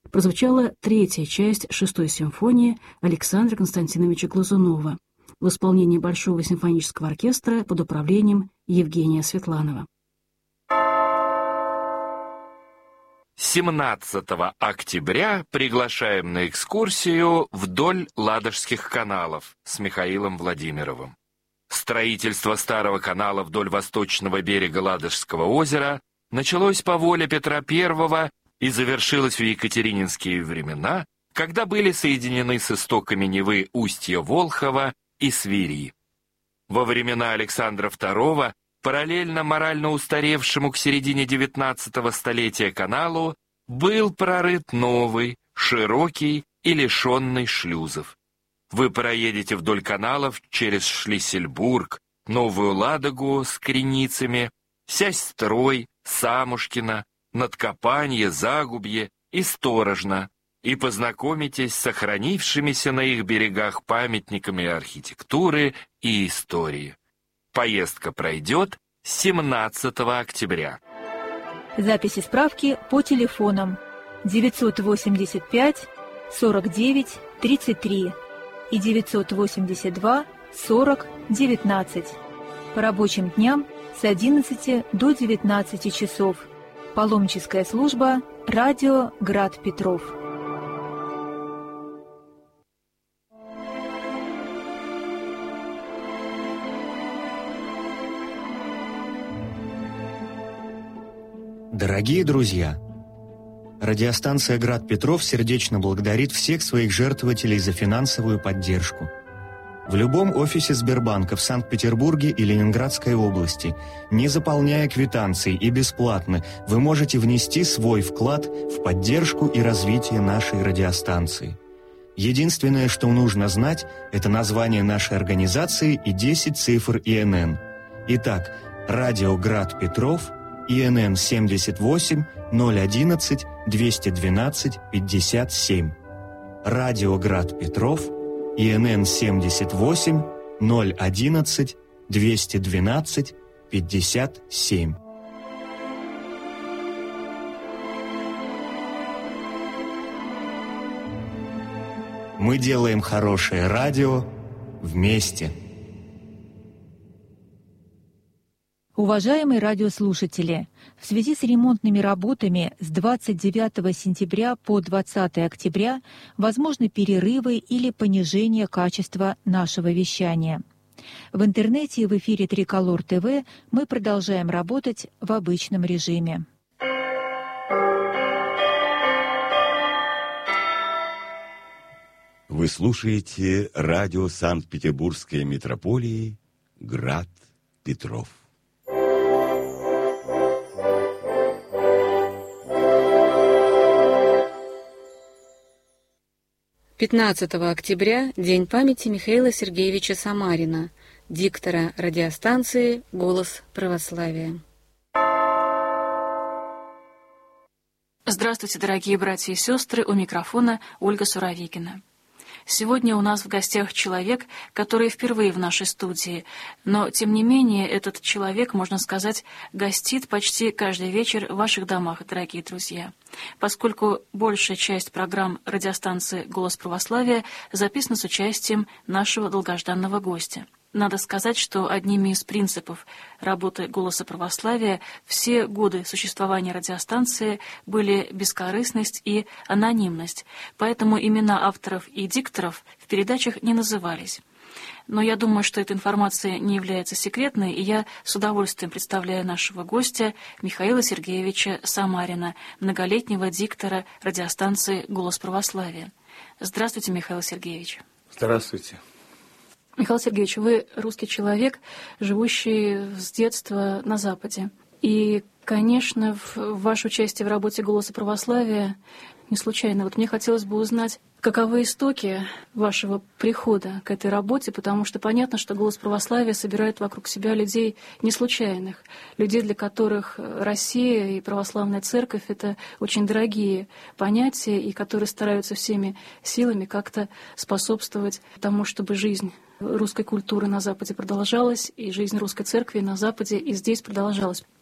прозвучала третья часть шестой симфонии Александра Константиновича Глазунова в исполнении Большого симфонического оркестра под управлением Евгения Светланова. 17 октября приглашаем на экскурсию вдоль Ладожских каналов с Михаилом Владимировым. Строительство старого канала вдоль восточного берега Ладожского озера началось по воле Петра I и завершилось в екатерининские времена, когда были соединены с истоками Невы устья Волхова и Свири. Во времена Александра II параллельно морально устаревшему к середине XIX столетия каналу был прорыт новый, широкий и лишенный шлюзов. Вы проедете вдоль каналов через Шлиссельбург, Новую Ладогу с Креницами, Сясь-Строй, Самушкино, Надкопанье, Загубье и Сторожно и познакомитесь с сохранившимися на их берегах памятниками архитектуры и истории. Поездка пройдет 17 октября. Записи справки по телефонам 985 49 33 и 982 40 19. По рабочим дням с 11 до 19 часов. Паломническая служба «Радио Град Петров». Дорогие друзья, радиостанция «Град Петров» сердечно благодарит всех своих жертвователей за финансовую поддержку. В любом офисе Сбербанка в Санкт-Петербурге и Ленинградской области, не заполняя квитанции и бесплатно, вы можете внести свой вклад в поддержку и развитие нашей радиостанции. Единственное, что нужно знать, это название нашей организации и 10 цифр ИНН. Итак, радио «Град Петров», ИНН 78 011 212 57. Радио Град Петров, ИНН 78 011 212 57. Мы делаем хорошее радио вместе. Уважаемые радиослушатели, в связи с ремонтными работами с 29 сентября по 20 октября возможны перерывы или понижение качества нашего вещания. В интернете и в эфире Триколор ТВ мы продолжаем работать в обычном режиме. Вы слушаете радио Санкт-Петербургской метрополии «Град Петров». 15 октября – День памяти Михаила Сергеевича Самарина, диктора радиостанции «Голос православия». Здравствуйте, дорогие братья и сестры, у микрофона Ольга Суровикина. Сегодня у нас в гостях человек, который впервые в нашей студии, но, тем не менее, этот человек, можно сказать, гостит почти каждый вечер в ваших домах, дорогие друзья, поскольку большая часть программ радиостанции «Голос православия» записана с участием нашего долгожданного гостя. Надо сказать, что одними из принципов работы «Голоса православия» все годы существования радиостанции были бескорыстность и анонимность, поэтому имена авторов и дикторов в передачах не назывались. Но я думаю, что эта информация не является секретной, и я с удовольствием представляю нашего гостя Михаила Сергеевича Самарина, многолетнего диктора радиостанции «Голос православия». Здравствуйте, Михаил Сергеевич. Здравствуйте. Михаил Сергеевич, вы русский человек, живущий с детства на Западе. И, конечно, ваше участие в работе «Голоса православия» не случайно. Вот мне хотелось бы узнать, каковы истоки вашего прихода к этой работе, потому что понятно, что «Голос православия» собирает вокруг себя людей не случайных, людей, для которых Россия и православная церковь — это очень дорогие понятия, и которые стараются всеми силами как-то способствовать тому, чтобы жизнь русской культуры на Западе продолжалась, и жизнь русской церкви на Западе и здесь продолжалась.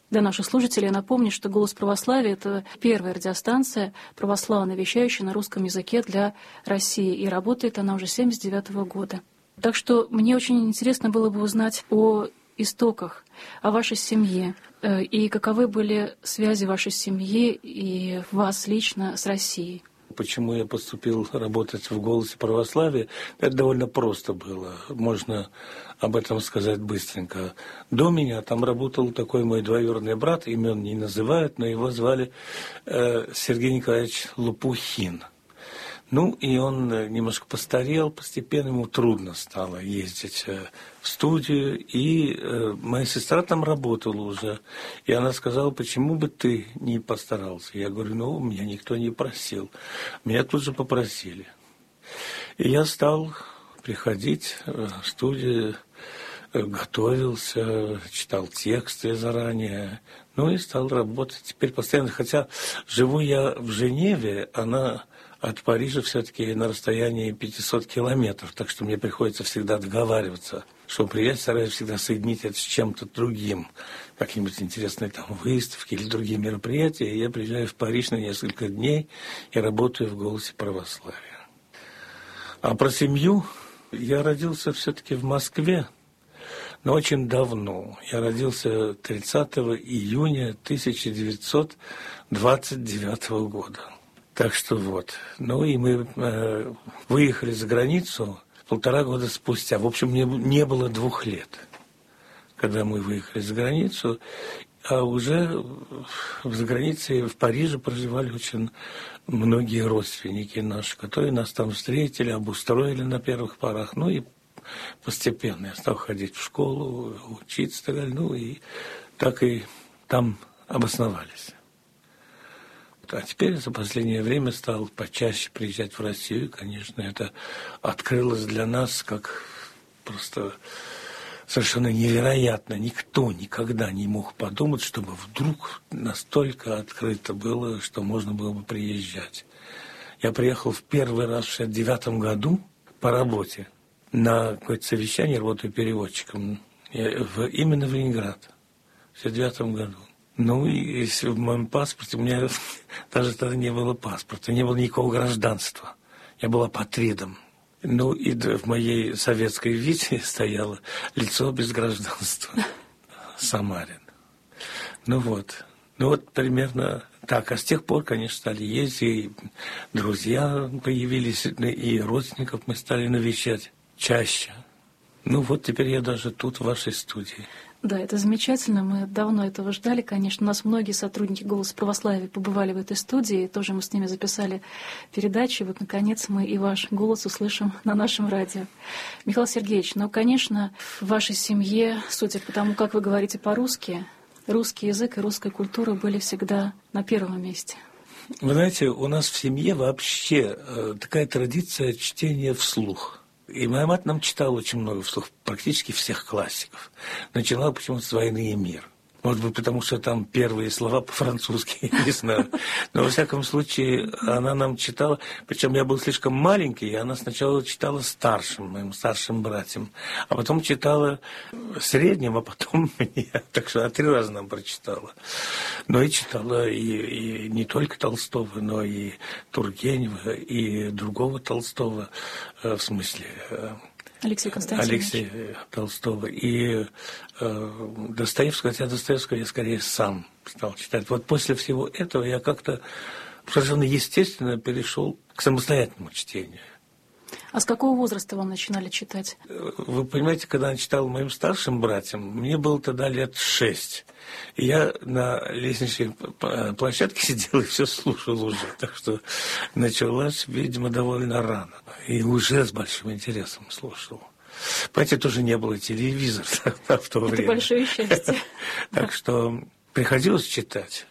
Для наших слушателей я напомню, что «Голос православия» — это первая радиостанция, православно вещающая на русском языке для России, и работает она уже с 1979 года. Так что мне очень интересно было бы узнать о истоках, о вашей семье, и каковы были связи вашей семьи и вас лично с Россией. Почему я поступил работать в «Голосе православия»? Это довольно просто было. Можно об этом сказать быстренько. До меня там работал такой мой двоюродный брат, имен не называют, но его звали Сергей Николаевич Лопухин. Ну, и он немножко постарел, постепенно ему трудно стало ездить в студию, и моя сестра там работала уже, и она сказала, почему бы ты не постарался? Я говорю, ну, меня никто не просил, меня тут же попросили. И я стал приходить в студию, готовился, читал тексты заранее, ну и стал работать теперь постоянно, хотя живу я в Женеве, она от Парижа все-таки на расстоянии 500 километров, так что мне приходится всегда договариваться, чтобы приезжать, стараюсь всегда соединить это с чем-то другим, какие-нибудь интересные там выставки или другие мероприятия, и я приезжаю в Париж на несколько дней и работаю в «Голосе православия». А про семью я родился все-таки в Москве, но очень давно. Я родился 30 июня 1929 года. Так что вот. Ну и мы выехали за границу 1,5 года спустя. В общем, мне не было 2 лет, когда мы выехали за границу. А уже за границей, в Париже, проживали очень многие родственники наши, которые нас там встретили, обустроили на первых порах. Ну и постепенно я стал ходить в школу, учиться, так далее. Ну и так и там обосновались. А теперь за последнее время стал почаще приезжать в Россию. Конечно, это открылось для нас как просто совершенно невероятно. Никто никогда не мог подумать, чтобы вдруг настолько открыто было, что можно было бы приезжать. Я приехал в первый раз в 1969 году по работе на какое-то совещание, работаю переводчиком, именно в Ленинград в 1969 году. Ну, и если в моем паспорте, у меня даже тогда не было паспорта, не было никакого гражданства. Я был апатридом. Ну, и в моей советской визе стояло лицо без гражданства. Самарин. Ну вот примерно так. А с тех пор, конечно, стали ездить, и друзья появились, и родственников мы стали навещать чаще. Ну вот теперь я даже тут, в вашей студии. Да, это замечательно. Мы давно этого ждали, конечно. У нас многие сотрудники «Голоса православия» побывали в этой студии, и тоже мы с ними записали передачи. Вот, наконец, мы и ваш голос услышим на нашем радио. Михаил Сергеевич, ну, конечно, в вашей семье, судя по тому, как вы говорите по-русски, русский язык и русская культура были всегда на первом месте. Вы знаете, у нас в семье вообще такая традиция чтения вслух. И моя мать нам читала очень много вслух, практически всех классиков. Начала почему-то с «Войны и мир». Может быть, потому что там первые слова по-французски, не знаю. Но, во всяком случае, она нам читала. Причем я был слишком маленький, и она сначала читала моим старшим братьям. А потом читала средним, а потом мне. Так что 3 раза нам прочитала. Но и читала и не только Толстого, но и Тургенева, и другого Толстого, в смысле... Алексея Константиновича. Алексея Толстого. И Достоевского, хотя Достоевского я скорее сам стал читать. Вот после всего этого я как-то совершенно естественно перешел к самостоятельному чтению. А с какого возраста вам начинали читать? Вы понимаете, когда я читал моим старшим братьям, мне было тогда лет 6. И я на лестничной площадке сидел и все слушал уже. Так что началась, видимо, довольно рано. И уже с большим интересом слушал. Понимаете, тоже не было телевизора в то время. Это большое счастье. Так что приходилось читать.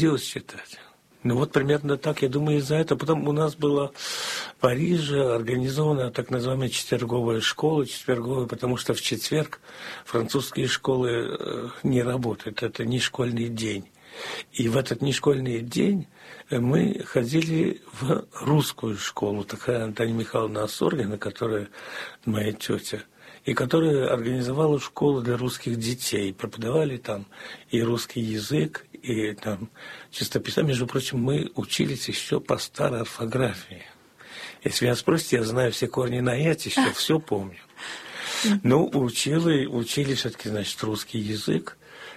Ну вот примерно так, я думаю, из-за этого. Потом у нас была в Париже организована так называемая четверговая школа. Четверговая, потому что в четверг французские школы не работают. Это не школьный день. И в этот нешкольный день мы ходили в русскую школу. Такая Антонина Михайловна Осоргина, которая моя тетя. и которая организовала школу для русских детей. Преподавали там и русский язык, и там чистописание. Между прочим, мы учились еще по старой орфографии. Если меня спросите, я знаю все корни на «ять», еще все помню. Ну, учили все-таки, значит, русский язык,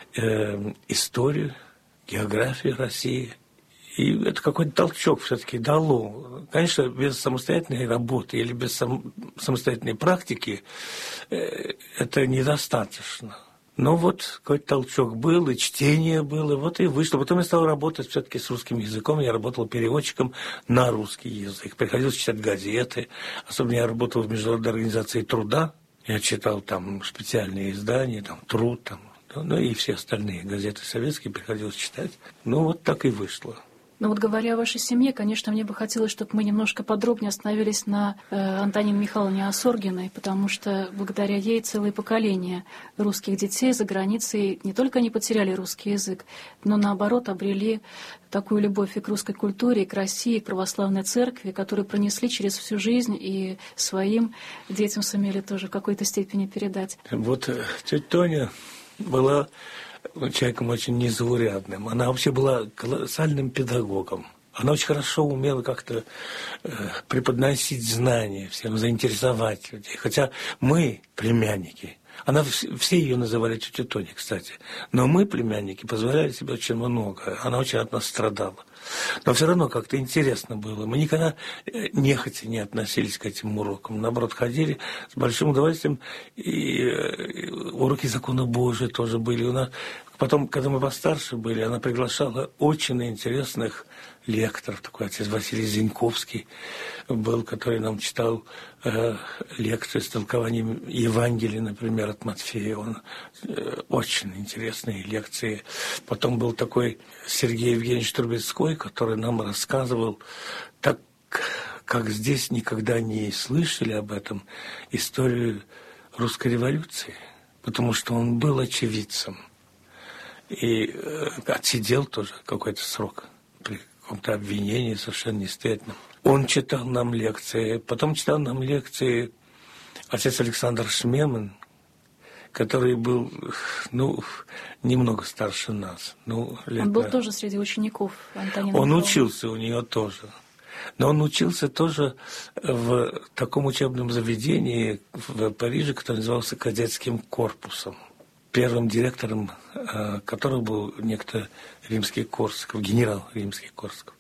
историю, географию России. И это какой-то толчок все-таки дало. Конечно, без самостоятельной работы или без самостоятельной практики это недостаточно. Но вот какой-то толчок был, и чтение было, вот и вышло. Потом я стал работать все-таки с русским языком. Я работал переводчиком на русский язык. Приходилось читать газеты. Особенно я работал в Международной организации труда. Я читал там специальные издания, там «Труд», там, ну и все остальные газеты советские приходилось читать. Ну вот так и вышло. Ну вот говоря о вашей семье, конечно, мне бы хотелось, чтобы мы немножко подробнее остановились на Антонине Михайловне Осоргиной, потому что благодаря ей целое поколение русских детей за границей не только не потеряли русский язык, но наоборот обрели такую любовь и к русской культуре, и к России, и к православной церкви, которые пронесли через всю жизнь и своим детям сумели тоже в какой-то степени передать. Вот тетя Тоня была человеком очень незаурядным. Она вообще была колоссальным педагогом. Она очень хорошо умела как-то преподносить знания, всем заинтересовать людей. Хотя мы, племянники, все ее называли тетя Тоня, кстати, но мы, племянники, позволяли себе очень много. Она очень от нас страдала. Но все равно как-то интересно было. Мы никогда нехотя не относились к этим урокам. Наоборот, ходили с большим удовольствием. И уроки закона Божия тоже были у нас. Потом, когда мы постарше были, она приглашала очень интересных лекторов. Такой отец Василий Зиньковский был, который нам читал лекции с толкованием Евангелия, например, от Матфея. Очень интересные лекции. Потом был такой Сергей Евгеньевич Трубецкой, который нам рассказывал, так как здесь никогда не слышали об этом, историю русской революции, потому что он был очевидцем. И отсидел тоже какой-то срок при каком-то обвинении совершенно нестыдном. Он читал нам лекции, потом читал нам лекции отец Александр Шмеман, который был, немного старше нас. Он был тоже среди учеников Антонины Он Михайловны. учился у нее тоже. Но он учился тоже в таком учебном заведении в Париже, которое назывался кадетским корпусом. Первым директором которого был некто Римский-Корсаков, генерал Римский-Корсаков.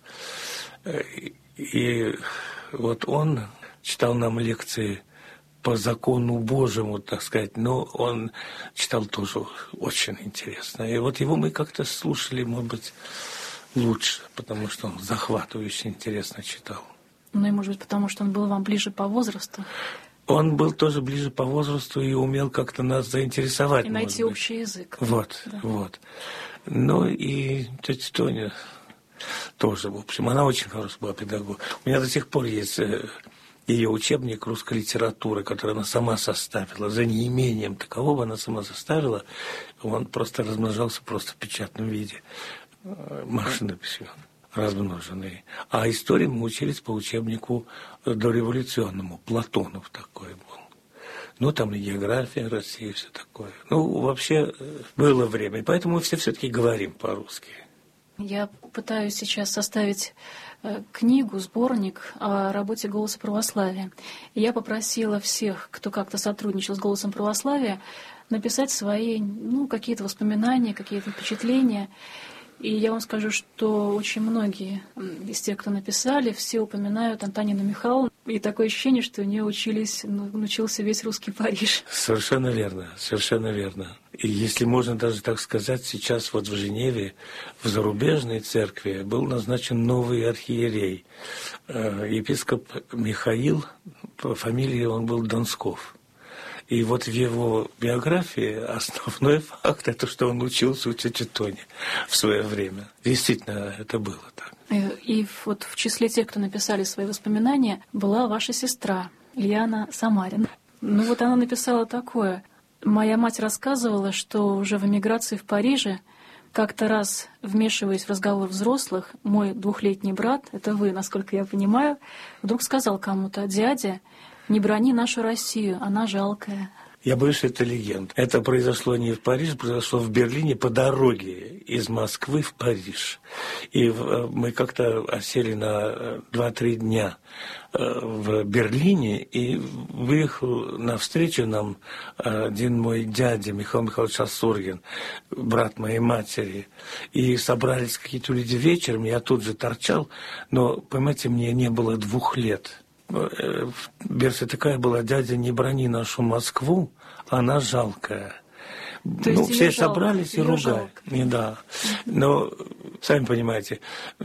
И вот он читал нам лекции по закону Божьему, так сказать, но он читал тоже очень интересно. И вот его мы как-то слушали, может быть, лучше, потому что он захватывающе интересно читал. Ну и, может быть, потому что он был вам ближе по возрасту. Он был тоже ближе по возрасту и умел как-то нас заинтересовать. И найти общий язык. Вот. Ну и тетя Тоня тоже, в общем, она очень хорошая была педагог. У меня до сих пор есть ее учебник русской литературы, который она сама составила. За неимением такового она сама составила. Он просто размножался просто в печатном виде. Машинописью размноженные. А истории мы учились по учебнику дореволюционному. Платонов такой был. Там и география России, все такое. Вообще было время. И поэтому мы все-таки говорим по-русски. Я пытаюсь сейчас составить книгу, сборник о работе «Голоса православия». И я попросила всех, кто как-то сотрудничал с «Голосом православия», написать свои, какие-то воспоминания, какие-то впечатления. И я вам скажу, что очень многие из тех, кто написали, все упоминают Антонину Михайловну. И такое ощущение, что у нее учился весь русский Париж. Совершенно верно, совершенно верно. И если можно даже так сказать, сейчас вот в Женеве, в зарубежной церкви, был назначен новый архиерей. Епископ Михаил, по фамилии он был Донсков. И вот в его биографии основной факт – это что он учился у тети Тони в свое время. Действительно, это было так. И вот в числе тех, кто написали свои воспоминания, была ваша сестра Ильяна Самарина. Она написала такое. «Моя мать рассказывала, что уже в эмиграции в Париже, как-то раз, вмешиваясь в разговор взрослых, мой 2-летний брат, это вы, насколько я понимаю, вдруг сказал кому-то: «Дядя, не брони нашу Россию, она жалкая». Я боюсь, что это легенда. Это произошло не в Париже, произошло в Берлине по дороге из Москвы в Париж. И мы как-то осели на 2-3 дня в Берлине, и выехал навстречу нам один мой дядя, Михаил Михайлович Асургин, брат моей матери. И собрались какие-то люди вечером, я тут же торчал, но, понимаете, мне не было 2 лет. Версия такая была: дядя, не брони нашу Москву, она жалкая. Ну, все собрались и ругали. Да. Но, сами понимаете,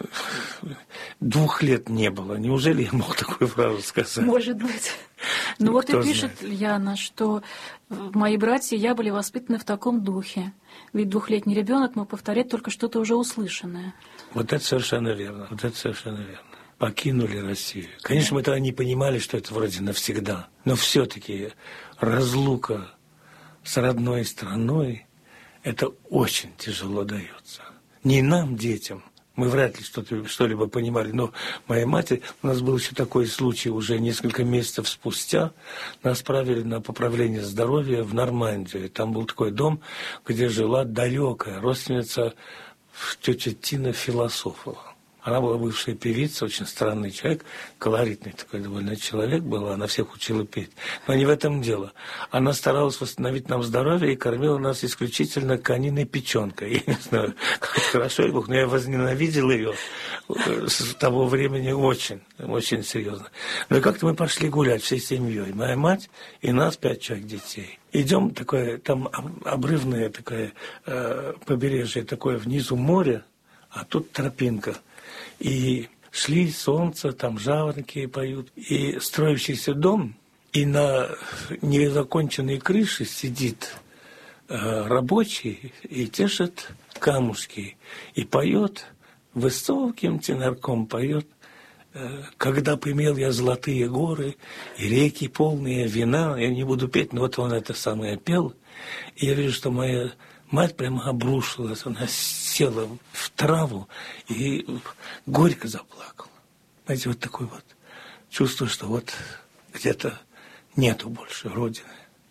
2 лет не было. Неужели я мог такую фразу сказать? Может быть. Ну вот и пишет Яна, что мои братья и я были воспитаны в таком духе. Ведь 2-летний ребенок мог повторять только что-то уже услышанное. Вот это совершенно верно. Вот это совершенно верно. Покинули Россию. Конечно, мы тогда не понимали, что это вроде навсегда. Но все-таки разлука с родной страной, это очень тяжело дается. Не нам, детям, мы вряд ли что-либо понимали, но моей матери, у нас был еще такой случай, уже несколько месяцев спустя, нас отправили на поправление здоровья в Нормандию. Там был такой дом, где жила далекая родственница тетя Тина Философова. Она была бывшая певица, очень странный человек, колоритный такой довольно человек был, она всех учила петь. Но не в этом дело. Она старалась восстановить нам здоровье и кормила нас исключительно кониной печенкой. Я не знаю, как хорошо или плохо, но я возненавидел ее с того времени очень, очень серьезно. Но и как-то мы пошли гулять всей семьей. Моя мать и нас 5 человек детей. Идем, такое, там обрывное такое побережье, такое внизу море, а тут тропинка. И шли, солнце, там жаворонки поют. И строящийся дом, и на незаконченной крыше сидит рабочий и тешит камушки. И поет, высоким тенорком поет: «Когда б имел я золотые горы и реки полные вина». Я не буду петь, но вот он это самое пел. И я вижу, что моя мать прямо обрушилась, она села в траву и горько заплакала. Знаете, вот такое вот чувство, что вот где-то нету больше Родины.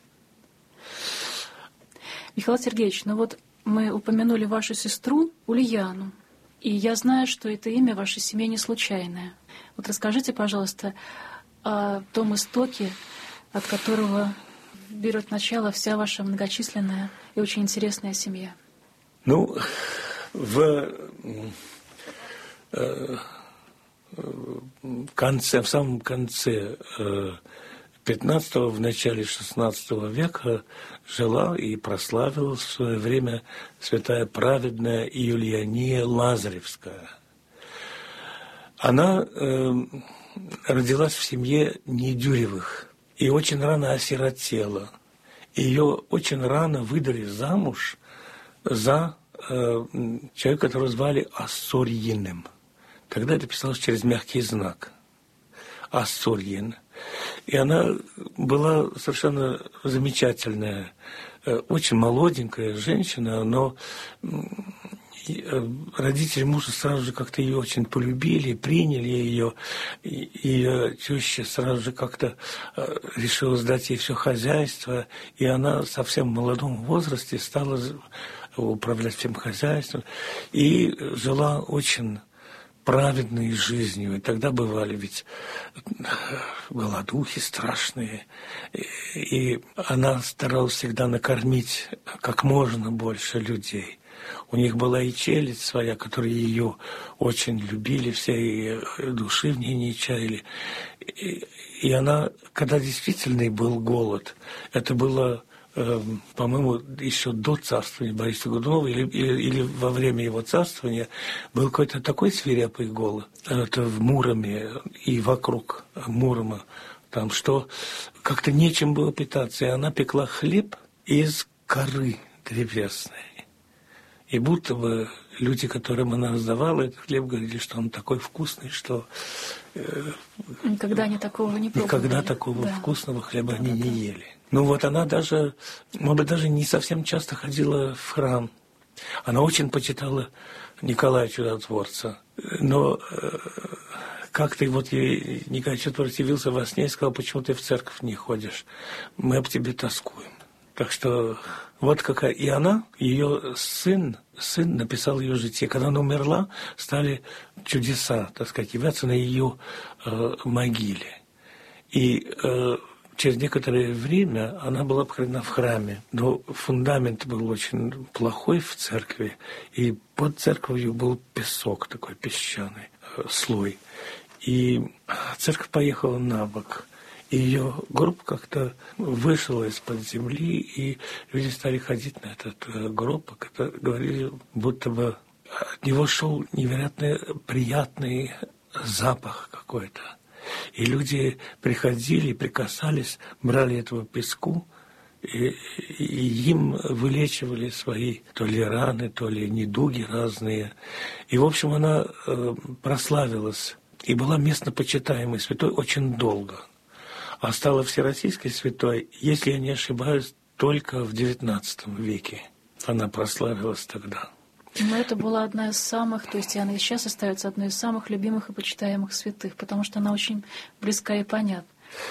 Михаил Сергеевич, ну вот мы упомянули вашу сестру Ульяну, и я знаю, что это имя в вашей семье не случайное. Вот расскажите, пожалуйста, о том истоке, от которого берет начало вся ваша многочисленная и очень интересная семья. Ну, в самом конце 15-го, в начале 16 века жила и прославилась в свое время святая праведная Юлиания Лазаревская. Она родилась в семье Недюревых и очень рано осиротела. Ее очень рано выдали замуж за человека, которого звали Ассорьиным. Тогда это писалось через мягкий знак. Ассорьин. И она была совершенно замечательная, очень молоденькая женщина, но родители мужа сразу же как-то ее очень полюбили, приняли ее. Ее теща сразу же как-то решила сдать ей все хозяйство, и она в совсем молодом возрасте стала управлять всем хозяйством и жила очень праведной жизнью. И тогда бывали ведь голодухи страшные. И она старалась всегда накормить как можно больше людей. У них была и челядь своя, которые ее очень любили, все и души в ней не чаяли. И она, когда действительно был голод, это было, по-моему, еще до царствования Бориса Годунова или во время его царствования, был какой-то такой свирепый голод. Это в Муроме и вокруг Мурома, там, что как-то нечем было питаться. И она пекла хлеб из коры древесной. И будто бы люди, которым она раздавала этот хлеб, говорили, что он такой вкусный, что никогда они такого не пробовали. Никогда такого вкусного хлеба они не ели. Ну вот она даже, может быть, даже не совсем часто ходила в храм. Она очень почитала Николая Чудотворца. Но как-то вот Николай Чудотворец явился во сне и сказал: почему ты в церковь не ходишь? Мы об тебе тоскуем. Так что вот какая... И она, ее сын написал ее житие. Когда она умерла, стали чудеса, так сказать, являться на ее могиле. И через некоторое время она была похоронена в храме. Но фундамент был очень плохой в церкви. И под церковью был песок, такой песчаный слой. И церковь поехала на бок. И ее гроб как-то вышел из-под земли, и люди стали ходить на этот гроб, говорили, будто бы от него шел невероятно приятный запах какой-то. И люди приходили, прикасались, брали этого песку, и им вылечивали свои то ли раны, то ли недуги разные. И, в общем, она прославилась и была местно почитаемой святой очень долго. А стала всероссийской святой, если я не ошибаюсь, только в XIX веке. Она прославилась тогда. Но это была одна из самых, то есть она и сейчас остается одной из самых любимых и почитаемых святых, потому что она очень близка и понятна.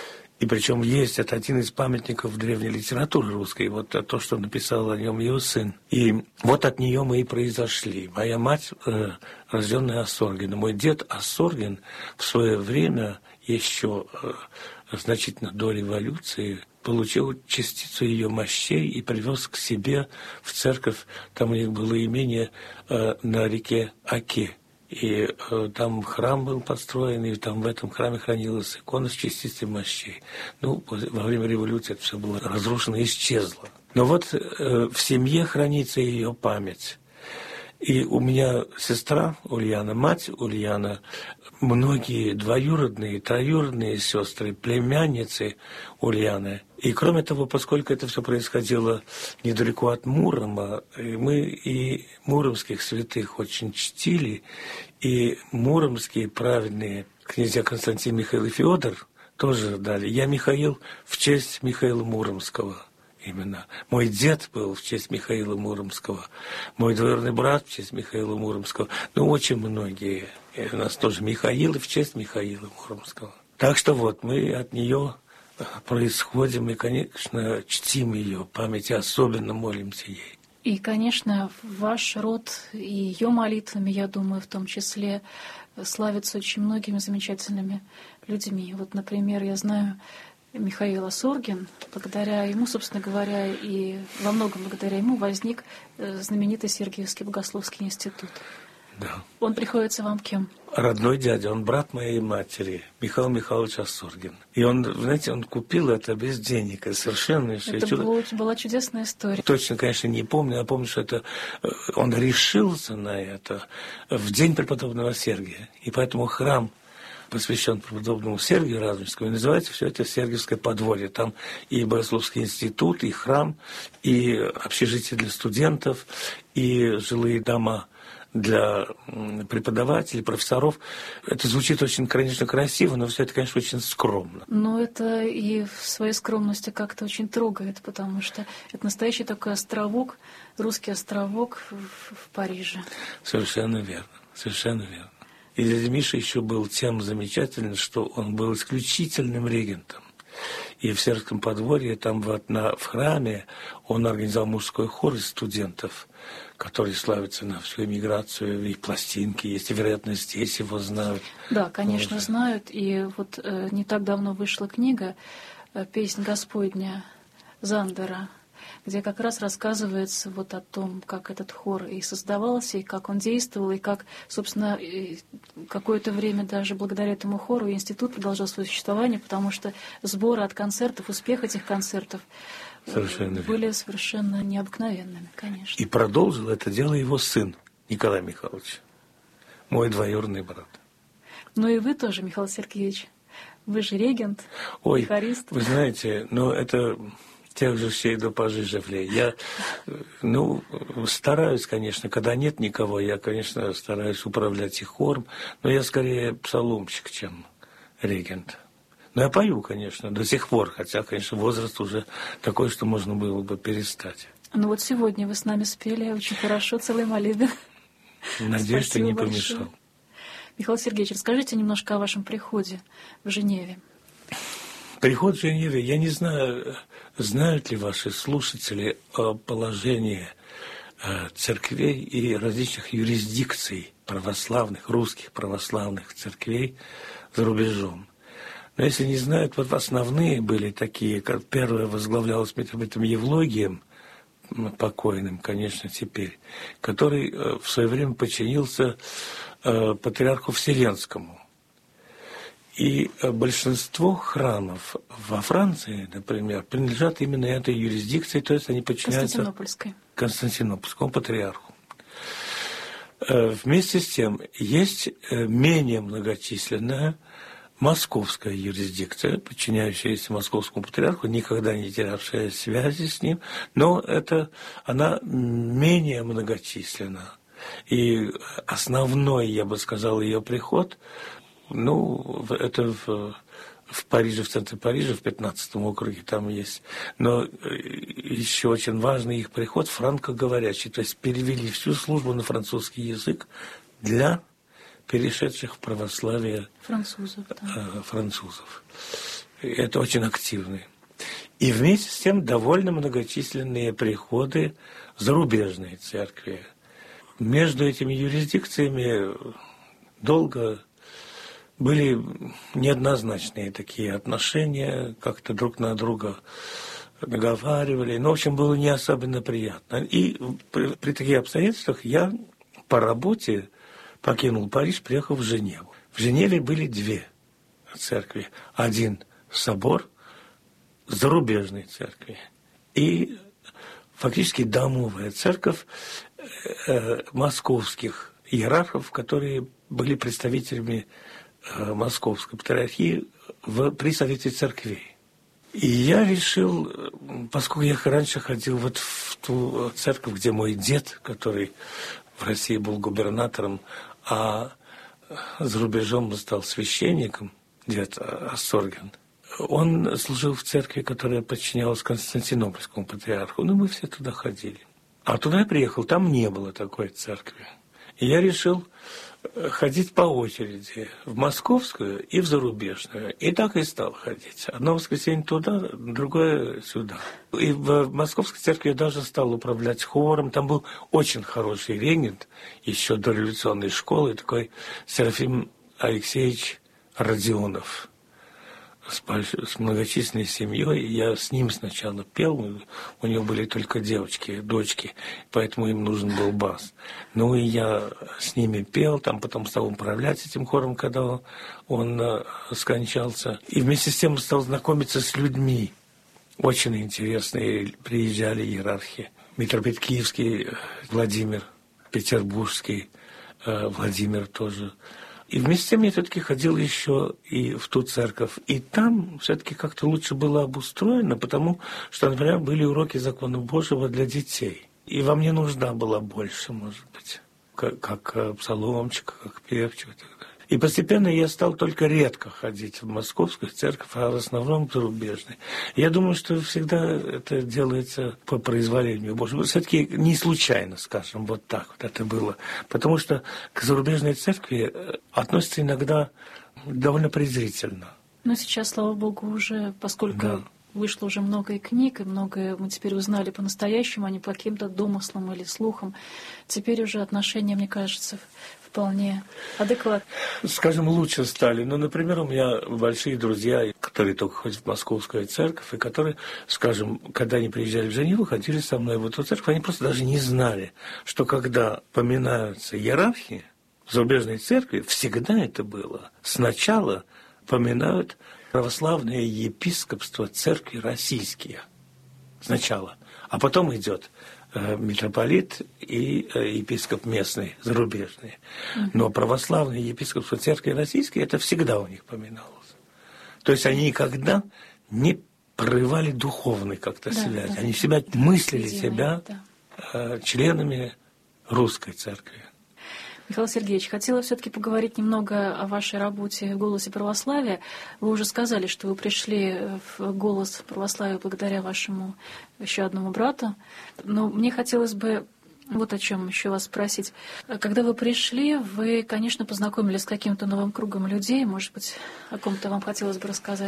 И причем есть, это один из памятников древней литературы русской, вот то, что написал о нем ее сын. И вот от нее мы и произошли. Моя мать, рожденная Осоргина, мой дед Осоргин в свое время еще значительно до революции получил частицу ее мощей и привез к себе в церковь. Там у них было имение на реке Оке. И там храм был построен, и там в этом храме хранилась икона с частицей мощей. Ну, во время революции это все было разрушено и исчезло. Но вот в семье хранится ее память. И у меня сестра Ульяна, мать Ульяна, многие двоюродные, троюродные сестры, племянницы Ульяны. И кроме того, поскольку это все происходило недалеко от Мурома, мы и муромских святых очень чтили, и муромские праведные князья Константин, Михаил и Феодор тоже дали. Я Михаил в честь Михаила Муромского. Именно. Мой дед был в честь Михаила Муромского, мой двоюродный брат в честь Михаила Муромского. Ну, очень многие. И у нас тоже Михаилы в честь Михаила Муромского. Так что вот, мы от нее происходим и, конечно, чтим ее память и особенно молимся ей. И, конечно, ваш род и ее молитвами, я думаю, в том числе, славится очень многими замечательными людьми. Вот, например, я знаю Михаил Осоргин, благодаря ему, собственно говоря, и во многом благодаря ему возник знаменитый Сергиевский богословский институт. Да. Он приходится вам кем? Родной дядя, он брат моей матери, Михаил Михайлович Осоргин. И он, знаете, он купил это без денег, это совершенно чудо. Была чудесная история. Точно, конечно, не помню, я помню, что это он решился на это в день преподобного Сергия. И поэтому храм посвящен преподобному Сергию Радонежскому, и называется все это Сергиевское подворье. Там и Богословский институт, и храм, и общежитие для студентов, и жилые дома для преподавателей, профессоров. Это звучит очень, конечно, красиво, но все это, конечно, очень скромно. Но это и в своей скромности как-то очень трогает, потому что это настоящий такой островок, русский островок в Париже. Совершенно верно, совершенно верно. И дядя Миша еще был тем замечательным, что он был исключительным регентом. И в Сергском подворье, там в храме, он организовал мужской хор из студентов, который славится на всю эмиграцию, и пластинки есть, и, вероятно, здесь его знают. Да, конечно, тоже знают. И вот не так давно вышла книга «Песнь Господня» Зандера, где как раз рассказывается вот о том, как этот хор и создавался, и как он действовал, и как, собственно, какое-то время даже благодаря этому хору институт продолжал свое существование, потому что сборы от концертов, успех этих концертов были совершенно необыкновенными, конечно. И продолжил это дело его сын Николай Михайлович, мой двоюродный брат. Ну и вы тоже, Михаил Сергеевич, вы же регент, хорист. Вы знаете, это... Тех же щей до пожиже влей. Я, стараюсь, конечно, когда нет никого, я, конечно, стараюсь управлять и хором, но я скорее псаломщик, чем регент. Но я пою, конечно, до сих пор, хотя, конечно, возраст уже такой, что можно было бы перестать. Ну вот сегодня вы с нами спели очень хорошо, целый молебен. Надеюсь, что не помешал. Михаил Сергеевич, расскажите немножко о вашем приходе в Женеве. Приход в Женеве, я не знаю, знают ли ваши слушатели о положении церквей и различных юрисдикций православных, русских православных церквей за рубежом. Но если не знают, вот основные были такие, как первая возглавлялась митрополитом Евлогием, покойным, конечно, теперь, который в свое время подчинился патриарху Вселенскому. И большинство храмов во Франции, например, принадлежат именно этой юрисдикции, то есть они подчиняются Константинопольскому патриарху. Вместе с тем есть менее многочисленная московская юрисдикция, подчиняющаяся московскому патриарху, никогда не терявшая связи с ним, но она менее многочисленна. И основной, я бы сказал, ее приход, это в Париже, в центре Парижа, в 15-м округе там есть. Но еще очень важный их приход франкоговорящий, то есть перевели всю службу на французский язык для перешедших в православие французов. Это очень активные. И вместе с тем довольно многочисленные приходы зарубежной церкви. Между этими юрисдикциями долго были неоднозначные такие отношения, как-то друг на друга наговаривали. В общем, было не особенно приятно. И при таких обстоятельствах я по работе покинул Париж, приехал в Женеву. В Женеве были две церкви. Один собор зарубежной церкви и фактически домовая церковь московских иерархов, которые были представителями Московской патриархии при Совете церквей. И я решил, поскольку я раньше ходил вот в ту церковь, где мой дед, который в России был губернатором, а за рубежом стал священником, дед Асторген, он служил в церкви, которая подчинялась Константинопольскому патриарху. Мы все туда ходили. А туда я приехал, там не было такой церкви. И я решил ходить по очереди в московскую и в зарубежную. И так и стал ходить. Одно воскресенье туда, другое сюда. И в московской церкви я даже стал управлять хором. Там был очень хороший регент, еще до революционной школы, такой Серафим Алексеевич Родионов. С многочисленной семьей. Я с ним сначала пел, у него были только девочки, дочки, поэтому им нужен был бас. И я с ними пел, там потом стал управлять этим хором, когда он скончался. И вместе с тем стал знакомиться с людьми. Очень интересные приезжали иерархи. Митрополит Киевский Владимир, Петербургский Владимир тоже. И вместе с тем я все-таки ходил еще и в ту церковь. И там все-таки как-то лучше было обустроено, потому что, например, были уроки закона Божьего для детей. И во мне нужда была больше, может быть, как псаломчика, как певчего и так далее. И постепенно я стал только редко ходить в московскую церковь, а в основном в зарубежной. Я думаю, что всегда это делается по произволению Божьему. Все-таки не случайно, скажем, вот так вот это было. Потому что к зарубежной церкви относятся иногда довольно презрительно. Но сейчас, слава Богу, уже, поскольку вышло уже много и книг, и многое мы теперь узнали по-настоящему, а не по каким-то домыслам или слухам, теперь уже отношения, мне кажется, вполне адекватно. Скажем, лучше стали. Например, у меня большие друзья, которые только ходят в московскую церковь, и которые, скажем, когда они приезжали в Женеву, ходили со мной в эту церковь, они просто даже не знали, что когда поминаются иерархи в зарубежной церкви, всегда это было. Сначала поминают православное епископство церкви российские. Сначала. А потом идет митрополит и епископ местный, зарубежный. Но православное епископство церкви российской, это всегда у них поминалось. То есть они никогда не прорывали духовной как-то связь. Они себя мыслили себя членами русской церкви. Михаил Сергеевич, хотела все-таки поговорить немного о вашей работе в «Голосе православия». Вы уже сказали, что вы пришли в «Голос православия» благодаря вашему еще одному брату. Но мне хотелось бы вот о чем еще вас спросить. Когда вы пришли, вы, конечно, познакомились с каким-то новым кругом людей. Может быть, о ком-то вам хотелось бы рассказать?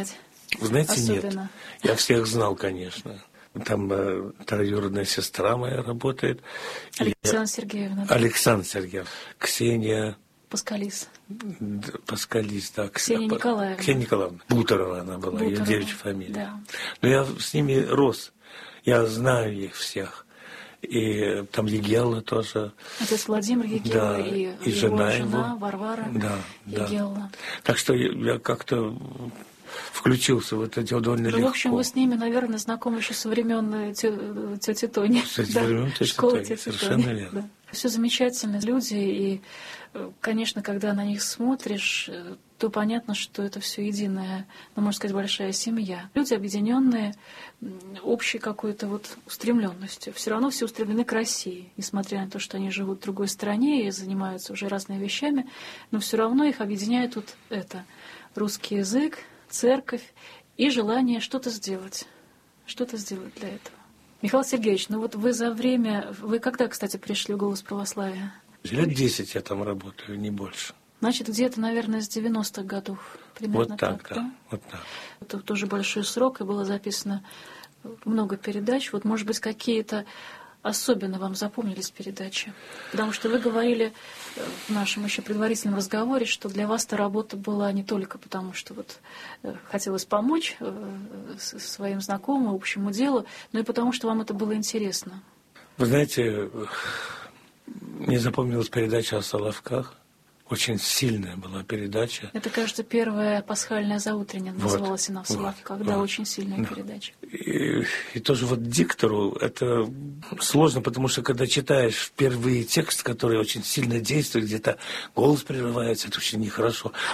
Вы знаете, особенно? Нет. Я всех знал, конечно. Там троюродная сестра моя работает. Александра Сергеевна. Да? Александра Сергеевна. Ксения... Паскалис. Паскалис, да. Ксения Николаевна. Ксения Николаевна. Бутерова она была, Бутерова. ее девичья фамилия. Да. Но я с ними рос. Я знаю их всех. И там Егелла тоже. Отец Владимир Егелла, да, и его жена жена Варвара Егелла. Да. Так что я как-то включился в это довольно легко. В общем, вы с ними, наверное, знакомы еще со времен тети Тони. Школа тети Совершенно Тони. Верно. Да. Все замечательные люди, и, конечно, когда на них смотришь, то понятно, что это все единая, ну, можно сказать, большая семья. Люди, объединенные общей какой-то вот устремленностью. Все равно все устремлены к России, несмотря на то, что они живут в другой стране и занимаются уже разными вещами, но все равно их объединяет вот это: русский язык, церковь и желание что-то сделать для этого. Михаил Сергеевич, ну вот вы за время... Вы когда, кстати, пришли в «Голос православия»? Лет 10 я там работаю, не больше. Значит, где-то, наверное, с 90-х годов. Примерно вот так, да? Вот так. Это тоже большой срок, и было записано много передач. Вот, может быть, какие-то особенно вам запомнились передачи? Потому что вы говорили в нашем еще предварительном разговоре, что для вас эта работа была не только потому, что вот хотелось помочь своим знакомым, общему делу, но и потому, что вам это было интересно. Вы знаете, мне запомнилась передача о Соловках. Очень сильная была передача. Это, кажется, первая пасхальная заутренняя называлась она в Соловках. Да, очень сильная передача. И тоже вот диктору это сложно, потому что когда читаешь впервые текст, который очень сильно действует, где-то голос прерывается, это очень нехорошо.